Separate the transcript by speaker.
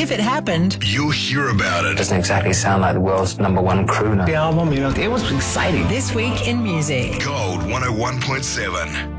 Speaker 1: If it happened,
Speaker 2: you'll hear about it.
Speaker 3: Doesn't exactly sound like the world's #1 crooner.
Speaker 4: The album, it was exciting.
Speaker 1: This Week in Music.
Speaker 2: Gold 101.7.